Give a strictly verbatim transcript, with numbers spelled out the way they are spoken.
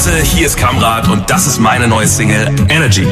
Leute, hier ist Kamrat und das ist meine neue Single Energy.